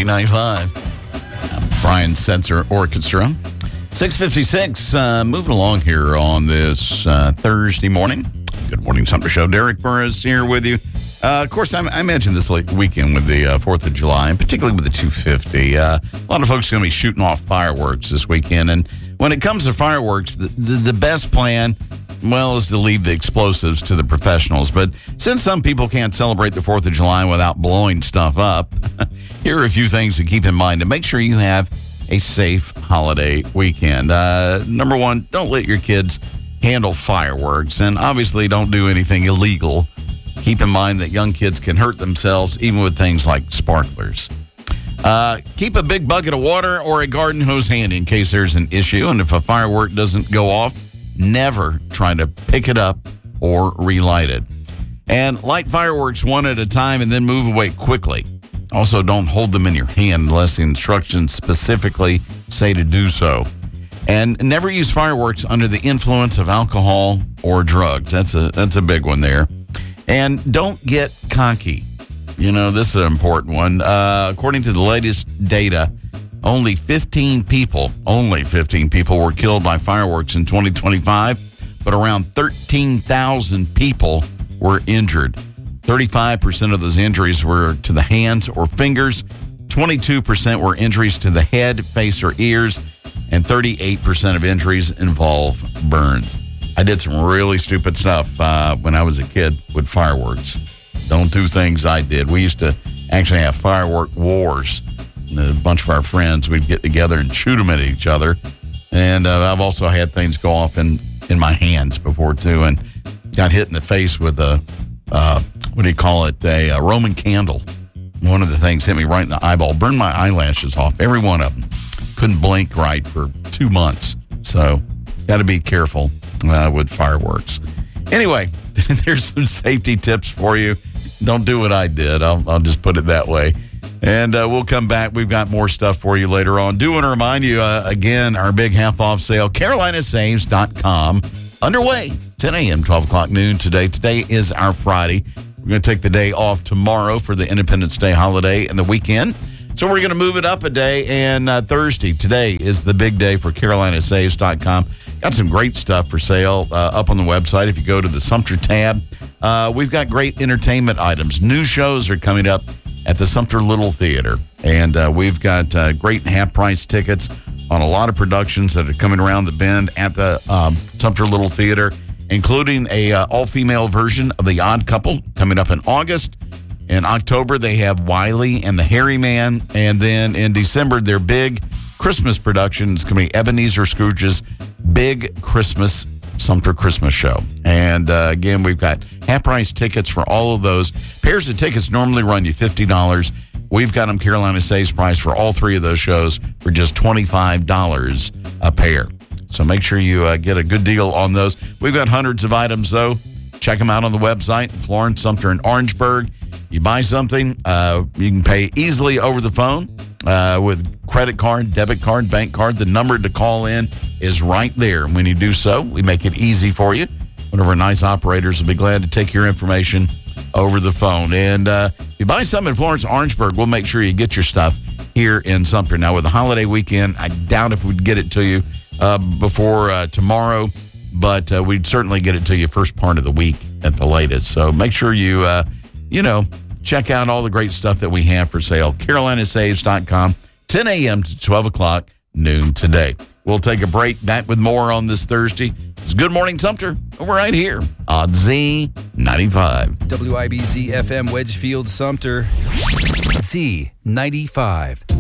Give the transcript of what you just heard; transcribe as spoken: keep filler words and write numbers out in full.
B ninety-five. Brian Setzer Orchestra. six fifty-six, uh, moving along here on this uh, Thursday morning. Good morning, Sumter Show. Derek Burris here with you. Uh, of course, I, I imagine this late weekend with the uh, fourth of July, and particularly with the two fifty. Uh, a lot of folks are going to be shooting off fireworks this weekend. And when it comes to fireworks, the, the, the best plan, well, is to leave the explosives to the professionals. But since some people can't celebrate the fourth of July without blowing stuff up, here are a few things to keep in mind to make sure you have a safe holiday weekend. Uh, number one, don't let your kids handle fireworks, and obviously don't do anything illegal. Keep in mind that young kids can hurt themselves even with things like sparklers. Uh, keep a big bucket of water or a garden hose handy in case there's an issue, and if a firework doesn't go off, never try to pick it up or relight it. And light fireworks one at a time and then move away quickly. Also, don't hold them in your hand unless the instructions specifically say to do so. And never use fireworks under the influence of alcohol or drugs. That's a that's a big one there. And don't get cocky. You know, this is an important one. Uh, according to the latest data, only fifteen people, only fifteen people were killed by fireworks in twenty twenty-five, but around thirteen thousand people were injured. thirty-five percent of those injuries were to the hands or fingers, twenty-two percent were injuries to the head, face, or ears, and thirty-eight percent of injuries involve burns. I did some really stupid stuff uh, when I was a kid with fireworks. Don't do things I did. We used to actually have firework wars. A bunch of our friends, we'd get together and shoot them at each other. And uh, I've also had things go off in, in my hands before, too, and got hit in the face with a, uh, what do you call it, a, a Roman candle. One of the things hit me right in the eyeball, burned my eyelashes off, every one of them. Couldn't blink right for two months. So, got to be careful uh, with fireworks. Anyway, there's some safety tips for you. Don't do what I did. I'll, I'll just put it that way. And uh, we'll come back. We've got more stuff for you later on. Do want to remind you, uh, again, our big half-off sale, Carolina Saves dot com, underway, ten a.m., twelve o'clock noon today. Today is our Friday. We're going to take the day off tomorrow for the Independence Day holiday and the weekend. So we're going to move it up a day, and uh, Thursday, today, is the big day for Carolina Saves dot com. Got some great stuff for sale uh, up on the website. If you go to the Sumter tab, uh, we've got great entertainment items. New shows are coming up at the Sumter Little Theater, and uh, we've got uh, great half-price tickets on a lot of productions that are coming around the bend at the um, Sumter Little Theater, including a uh, all-female version of The Odd Couple coming up in August. In October, they have Wiley and the Hairy Man. And then in December, their big Christmas production is going to be Ebenezer Scrooge's Big Christmas Sumter Christmas Show. And uh, again, we've got half-price tickets for all of those. Pairs of tickets normally run you fifty dollars. We've got them Carolina Saves price for all three of those shows for just twenty-five dollars a pair. So make sure you uh, get a good deal on those. We've got hundreds of items, though. Check them out on the website, Florence, Sumter, and Orangeburg. You buy something, uh, you can pay easily over the phone uh, with credit card, debit card, bank card. The number to call in is right there. When you do so, we make it easy for you. One of our nice operators will be glad to take your information over the phone. And uh, if you buy something in Florence, Orangeburg, we'll make sure you get your stuff here in Sumter. Now, with the holiday weekend, I doubt if we'd get it to you uh, before uh, tomorrow, but uh, we'd certainly get it to you first part of the week at the latest. So make sure you, uh, you know, check out all the great stuff that we have for sale. Carolina Saves dot com, ten a.m. to twelve o'clock noon today. We'll take a break. Back with more on this Thursday. It's Good Morning Sumter over right here on Z ninety-five. W I B Z F M Wedgefield Sumter. Z ninety-five.